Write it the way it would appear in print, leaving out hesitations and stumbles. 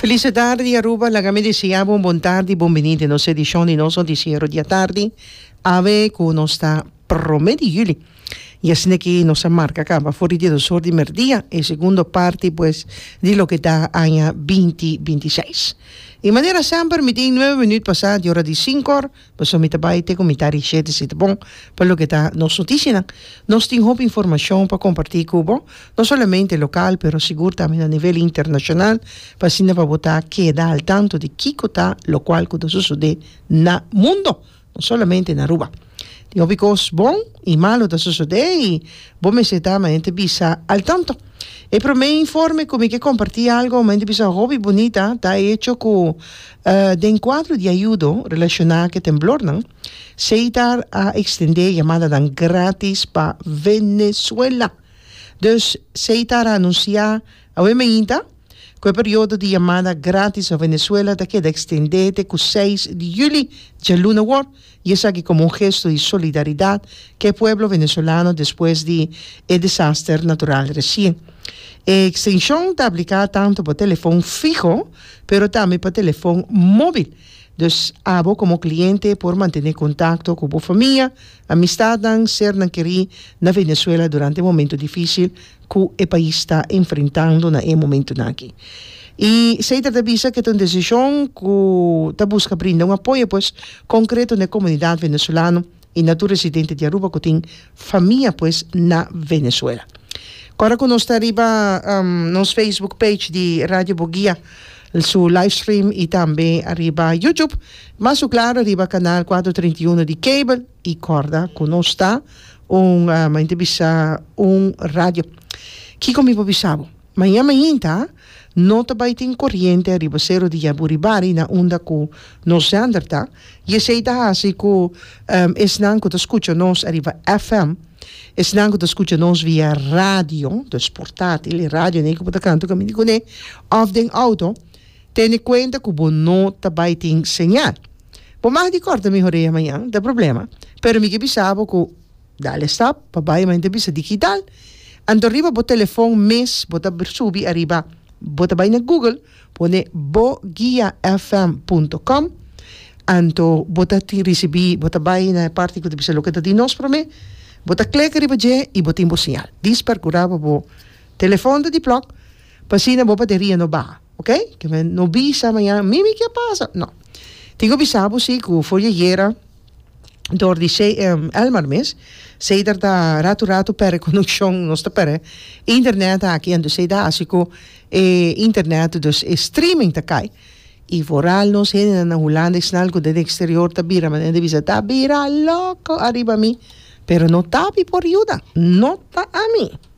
Felice tardi, Aruba, la game desiamo un buon tardi, benvenuti nella edizione di nostro noticiero di tardi. Ave con nostra promedi juli. Y así que nos marca acá, fuori di dos horas de merdia, e segundo parte, pues, di lo que está año 2026. In maniera sempre, meteen 9 minuti passati, ora di 5 ore, pues, mi tabaite, comitari, siete, siete bon, per lo que está nos noticia. Nos tengo información para compartir Cuba, no solamente local, pero seguro también a nivel internacional, para si ne va votar queda al tanto de qué está lo cual que sucede na mundo, no solamente en Aruba. Io vi cos bon e malo da succede e me se dà ma niente bisa al tanto. E per me informe come che compartì algo ma niente bisa hobby bonita da hecho con den quadro di aiuto relacionado che temblor, no? Se dar a extender llamada dan gratis pa Venezuela. Dus se dar a anunciar a wemeinta quel periodo di chiamata gratis a Venezuela da queda extendete con 6 de julio de Luna War y es aquí como un gesto de solidaridad que el pueblo venezolano después de el desastre natural recién. Extensión está aplicada tanto por teléfono fijo, pero también por teléfono móvil. Dus abo como cliente por mantener contacto con tu familia, amistad, ser querido na Venezuela durante el momento difícil que el país está enfrentando en el momento aquí. Y se trata de que tu decisión que te busca brindar un apoyo pues concreto en la comunidad venezolana y na tu residente de Aruba que tiene familia pues na Venezuela. Ahora con nos arriba nos Facebook page de Radio Boguía, su live stream y también arriba YouTube, más claro arriba canal 431 de cable y corda con nos está un radio. Kiko mi pobisabo, mañana inta no te baitin corriente arriba 0 de Buribari na onda ku nos andarta y seita así ku es nan ku te escucha nos arriba FM. Es nan que te escucha nos via radio, dus portátil, radio, nee, op de kant, kan ik niet of den auto. Ten cuenta que vos no te baiting señal. Por más de corta mi horea mañana, de problema. Pero mi que pisaba que dale stop, papá ma inte digital. Ando arriba bo telefoon mes, bota subi arriba, bota bij na Google, pone boguiafm.com. Anto bota ti recibi, bota bij na parte que te bisa lo que te di nos para me. Bota clic arriba je e bota imbo señal. Dispar curaba bo telefoon de blok, pasina bo bateria no ba. Ok? Que me no bisa mañana, mimi, ¿qué pasa? No. Tengo bisabo, sí, que fue ayer, door die Elmar mes, se da rato per connexion, no sta per internet aqui, en dus se da así que internet, dus streaming ta kai. Y vooral nos en Holanda es algo del exterior ta bira, ma de visa ta bira loco arriba a mí, pero no tapi por ayuda, no ta a mí.